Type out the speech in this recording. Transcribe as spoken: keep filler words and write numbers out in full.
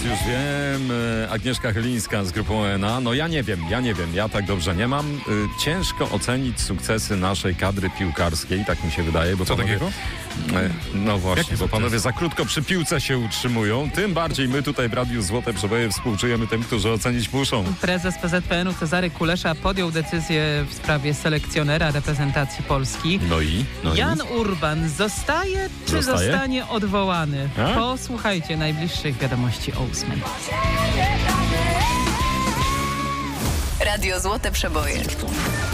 teraz już wiem. Agnieszka Chylińska z grupą O N A. No ja nie wiem, ja nie wiem, ja tak dobrze nie mam. Ciężko ocenić sukcesy naszej kadry piłkarskiej, tak mi się wydaje. Bo Co panowie, takiego? No właśnie, Jakie bo sukcesy? panowie za krótko przy piłce się utrzymują. Tym bardziej my tutaj w Radiu Złote Przeboje współczujemy tym, którzy ocenić muszą. Prezes P Z P N u Cezary Kulesza podjął decyzję w sprawie selekcjonera reprezentacji Polski. No i? No Jan i? Urban zostaje czy Zostaje? zostanie odwołany? A? Posłuchajcie najbliższych wiadomości o ósmej. Radio Złote Przeboje.